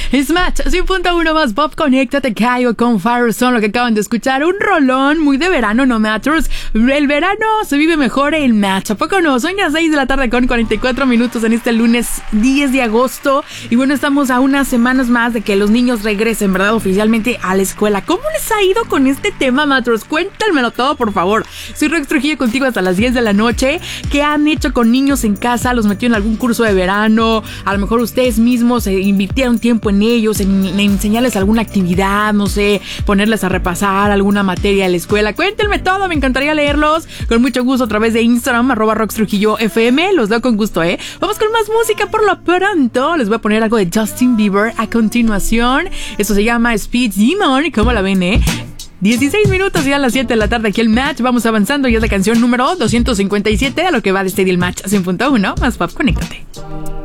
Es Match 100.1 más Pop. Conéctate, caigo con Firestone. Lo que acaban de escuchar, un rolón muy de verano, no matters. El verano se vive mejor en Match. ¿A poco no? Son las 6 de la tarde con 44 minutos en este lunes 10 de agosto. Y bueno, estamos a unas semanas más de que los niños regresen, ¿verdad? Oficialmente a la escuela. ¿Cómo les ha ido con este tema, matters? Cuéntamelo todo, por favor. Soy Rox Trujillo contigo hasta las 10 de la noche. ¿Qué han hecho con niños en casa? ¿Los metió en algún curso de verano? A lo mejor ustedes mismos invirtieron tiempo en ellos, en enseñarles alguna actividad, no sé, ponerles a repasar alguna materia de la escuela. Cuéntenme todo, me encantaría leerlos con mucho gusto a través de Instagram, @RoxTrujilloFM. Los leo con gusto, ¿eh? Vamos con más música por lo pronto. Les voy a poner algo de Justin Bieber a continuación. Esto se llama Speed Demon. ¿Cómo la ven, 16 minutos y a las 7 de la tarde aquí el Match. Vamos avanzando y es la canción número 257 a lo que va de este día el Match 100.1 más Pop. Conéctate.